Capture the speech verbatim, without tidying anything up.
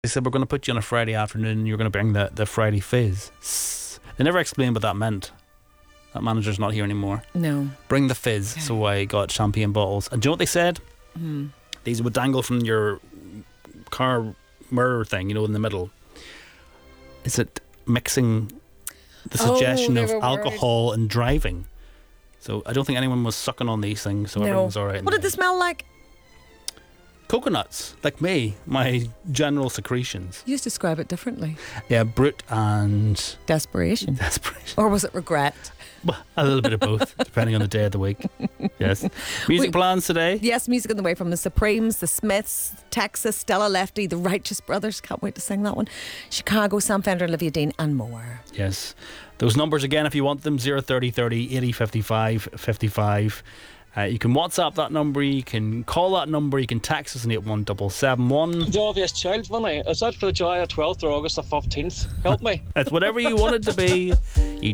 They said, we're going to put you on a Friday afternoon and you're going to bring the, the Friday fizz. They never explained what that meant. That manager's not here anymore. No. Bring the fizz. Okay. So I got champagne bottles. And do you know what they said? Mm. These would dangle from your car mirror thing, you know, in the middle. Is it mixing the suggestion oh, of alcohol worried. and driving? So I don't think anyone was sucking on these things, so no. everyone was all right. What did they smell like? Coconuts, like me, my general secretions. You used to describe it differently. Yeah, brute and... Desperation. Desperation. Or was it regret? Well, a little bit of both, depending on the day of the week. Yes. Music we, plans today? Yes, music on the way from the Supremes, the Smiths, Texas, Stella Lefty, the Righteous Brothers. Can't wait to sing that one. Chicago, Sam Fender, Olivia Dean, and more. Yes. Those numbers again, if you want them, zero thirty thirty eighty fifty-five fifty-five. Uh, you can WhatsApp that number, you can call that number, you can text us on eight one seven seven one. The obvious child, wasn't I? Is that for the July twelfth or August the fifteenth? Help me. It's whatever you want it to be. You